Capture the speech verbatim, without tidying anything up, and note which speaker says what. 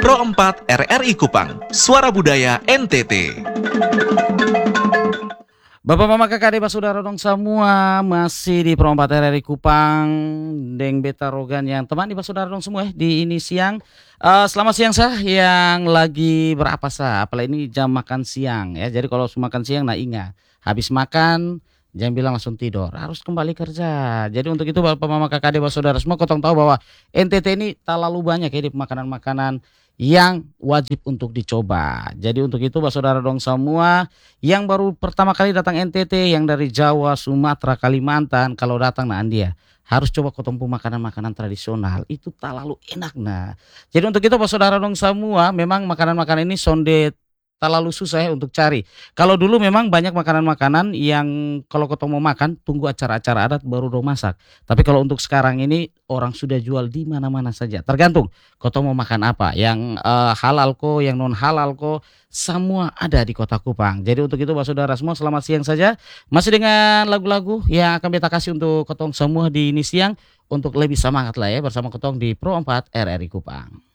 Speaker 1: Pro empat R R I Kupang, Suara Budaya N T T.
Speaker 2: Bapak mama kakak adik saudara dong semua masih di Pro empat R R I Kupang Deng Beta Rogan yang teman di saudara dong semua eh, di ini siang. Uh, selamat siang sah yang lagi berapa sah? Apalagi ini jam makan siang ya. Jadi kalau makan siang nah ingat habis makan jangan bilang langsung tidur, harus kembali kerja. Jadi untuk itu bapak mama kakak adik saudara semua kotong tahu bahwa N T T ini terlalu banyak ya di makanan-makanan yang wajib untuk dicoba. Jadi untuk itu bapak saudara dong semua yang baru pertama kali datang N T T yang dari Jawa, Sumatera, Kalimantan, kalau datang nah Andia harus coba ketemu makanan-makanan tradisional itu terlalu enak nah. Jadi untuk itu bapak saudara dong semua memang makanan-makanan ini sonde terlalu susah ya untuk cari. Kalau dulu memang banyak makanan-makanan yang kalau kau mau makan tunggu acara-acara adat baru dong masak. Tapi kalau untuk sekarang ini orang sudah jual di mana-mana saja. Tergantung kau mau makan apa. Yang uh, halal ko, yang non halal ko, semua ada di Kota Kupang. Jadi untuk itu Bapak Saudara semua selamat siang saja. Masih dengan lagu-lagu yang akan kita kasih untuk kotong semua di ini siang untuk lebih semangat lah ya bersama kotong di Pro empat R R I Kupang.